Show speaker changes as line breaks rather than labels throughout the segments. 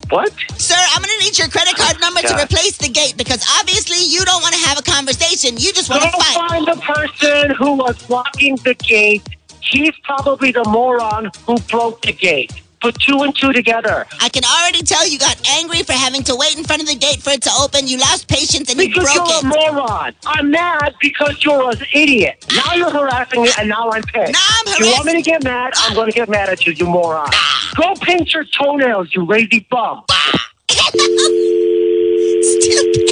What?
Sir, I'm going to need your credit card number to replace the gate because obviously you don't want to have a conversation. You just want to
Go
fight.
find the person who was blocking the gate. He's probably the moron who broke the gate. Put 2 and 2 together.
I can already tell you got angry for having to wait in front of the gate for it to open. You lost patience and you broke
Because you're a moron. I'm mad because you're an idiot. Now you're harassing me and now I'm pissed.
Now I'm
You want me to get mad? I'm going to get mad at you, you moron. Go paint your toenails, you lazy bum.
Stupid.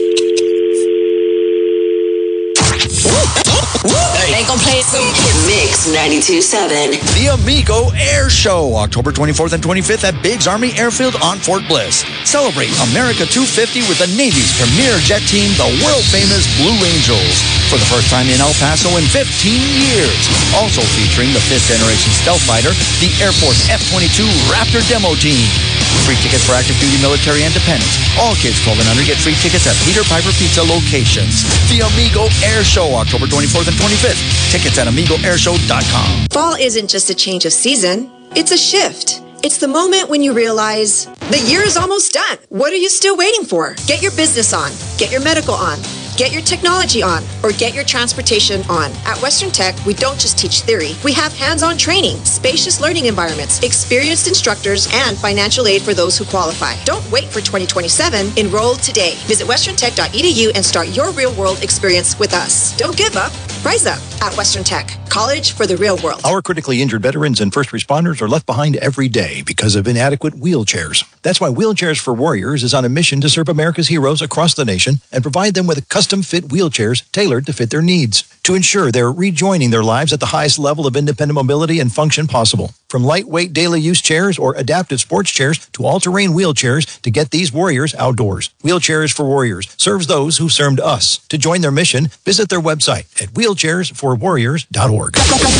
They gon' play some Hit Mix 92.7.
The Amigo Air Show, October 24th and 25th at Biggs Army Airfield on Fort Bliss. Celebrate America 250 with the Navy's premier jet team, the world-famous Blue Angels, for the first time in El Paso in 15 years. Also featuring the 5th generation stealth fighter, the Air Force F-22 Raptor demo team. Free tickets for active duty military and dependents. All kids 12 and under get free tickets at Peter Piper Pizza locations. The Amigo Air Show, October 24th and 25th. Tickets at AmigoAirShow.com.
Fall isn't just a change of season, it's a shift. It's the moment when you realize the year is almost done. What are you still waiting for? Get your business on, get your medical on, get your technology on, or get your transportation on. At Western Tech, we don't just teach theory. We have hands-on training, spacious learning environments, experienced instructors, and financial aid for those who qualify. Don't wait for 2027. Enroll today. Visit westerntech.edu and start your real-world experience with us. Don't give up. Rise up at Western Tech. College for the real world.
Our critically injured veterans and first responders are left behind every day because of inadequate wheelchairs. That's why Wheelchairs for Warriors is on a mission to serve America's heroes across the nation and provide them with custom-fit wheelchairs tailored to fit their needs to ensure they're rejoining their lives at the highest level of independent mobility and function possible. From lightweight daily use chairs or adaptive sports chairs to all-terrain wheelchairs to get these warriors outdoors. Wheelchairs for Warriors serves those who served us. To join their mission, visit their website at wheelchairsforwarriors.org.